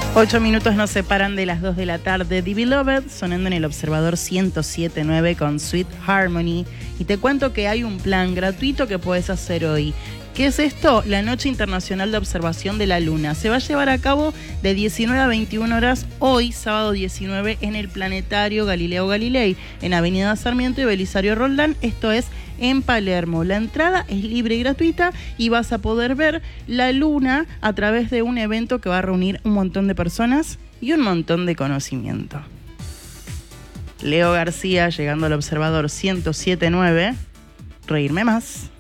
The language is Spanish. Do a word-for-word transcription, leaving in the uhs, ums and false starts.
Ocho minutos nos separan de las dos de la tarde. The Beloved sonando en el Observador ciento siete punto nueve con Sweet Harmony. Y te cuento que hay un plan gratuito que puedes hacer hoy. ¿Qué es esto? La Noche Internacional de Observación de la Luna. Se va a llevar a cabo de diecinueve a veintiuna horas hoy, sábado diecinueve, en el Planetario Galileo Galilei, en Avenida Sarmiento y Belisario Roldán. Esto es en Palermo. La entrada es libre y gratuita y vas a poder ver la Luna a través de un evento que va a reunir un montón de personas y un montón de conocimiento. Leo García, llegando al Observador ciento siete punto nueve. Reírme más.